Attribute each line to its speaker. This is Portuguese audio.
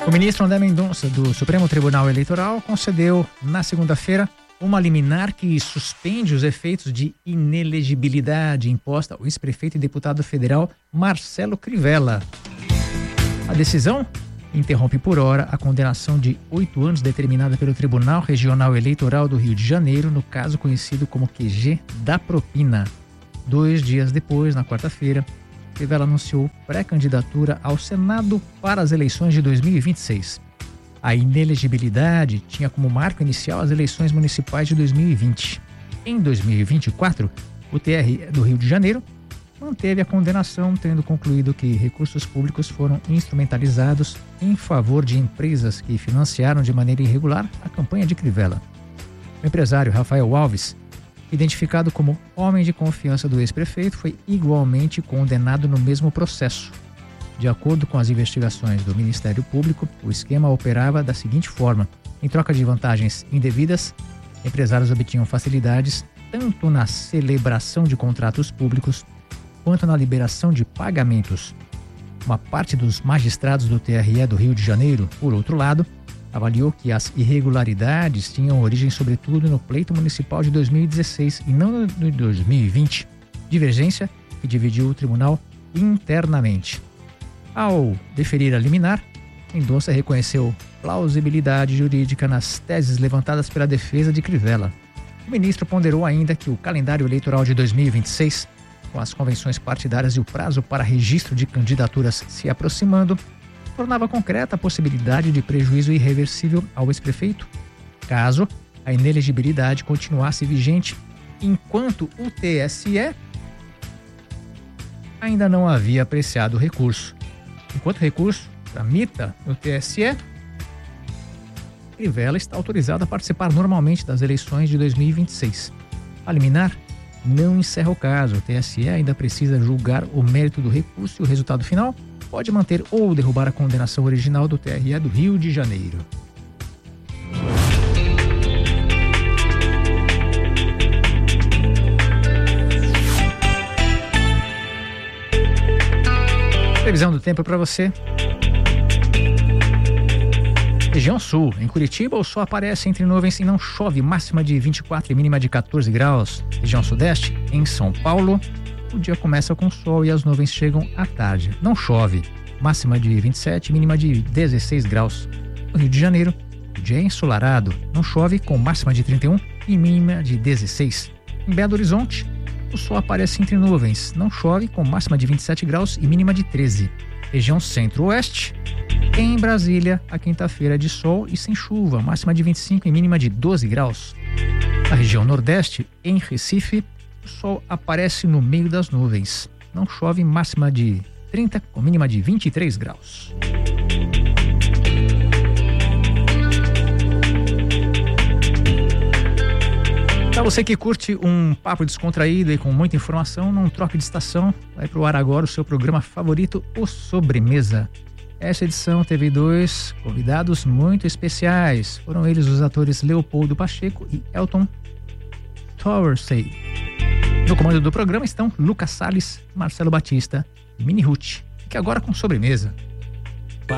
Speaker 1: O ministro André Mendonça, do Supremo Tribunal Eleitoral, concedeu, na segunda-feira, uma liminar que suspende os efeitos de inelegibilidade imposta ao ex-prefeito e deputado federal Marcelo Crivella. A decisão interrompe por hora a condenação de 8 anos determinada pelo Tribunal Regional Eleitoral do Rio de Janeiro, no caso conhecido como QG da propina. 2 dias depois, na quarta-feira, Crivella anunciou pré-candidatura ao Senado para as eleições de 2026. A inelegibilidade tinha como marco inicial as eleições municipais de 2020. Em 2024, o TRE do Rio de Janeiro manteve a condenação, tendo concluído que recursos públicos foram instrumentalizados em favor de empresas que financiaram de maneira irregular a campanha de Crivella. O empresário Rafael Alves, identificado como homem de confiança do ex-prefeito, foi igualmente condenado no mesmo processo. De acordo com as investigações do Ministério Público, o esquema operava da seguinte forma: em troca de vantagens indevidas, empresários obtinham facilidades tanto na celebração de contratos públicos quanto na liberação de pagamentos. Uma parte dos magistrados do TRE do Rio de Janeiro, por outro lado, avaliou que as irregularidades tinham origem sobretudo no pleito municipal de 2016 e não no 2020, divergência que dividiu o tribunal internamente. Ao deferir a liminar, Mendonça reconheceu plausibilidade jurídica nas teses levantadas pela defesa de Crivella. O ministro ponderou ainda que o calendário eleitoral de 2026, com as convenções partidárias e o prazo para registro de candidaturas se aproximando, tornava concreta a possibilidade de prejuízo irreversível ao ex-prefeito, caso a inelegibilidade continuasse vigente, enquanto o TSE ainda não havia apreciado o recurso. Enquanto o recurso tramita no TSE, Crivella está autorizado a participar normalmente das eleições de 2026. A liminar não encerra o caso. O TSE ainda precisa julgar o mérito do recurso e o resultado final pode manter ou derrubar a condenação original do TRE do Rio de Janeiro. Previsão do tempo para você. Região Sul. Em Curitiba, o sol aparece entre nuvens e não chove, máxima de 24 e mínima de 14 graus. Região Sudeste. Em São Paulo, o dia começa com sol e as nuvens chegam à tarde. Não chove, máxima de 27, mínima de 16 graus. No Rio de Janeiro, o dia é ensolarado, não chove, com máxima de 31 e mínima de 16. Em Belo Horizonte, o sol aparece entre nuvens, não chove, com máxima de 27 graus e mínima de 13. Região Centro-Oeste. Em Brasília, a quinta-feira é de sol e sem chuva, máxima de 25 e mínima de 12 graus. Na região Nordeste, em Recife, o sol aparece no meio das nuvens. Não chove, máxima de 30 com mínima de 23 graus. Para você que curte um papo descontraído e com muita informação, não troque de estação. Vai pro ar agora o seu programa favorito, o Sobremesa. Essa edição teve 2 convidados muito especiais. Foram eles os atores Leopoldo Pacheco e Elton Towersey. No comando do programa estão Lucas Salles, Marcelo Batista e Mini Ruth. Fique agora com Sobremesa.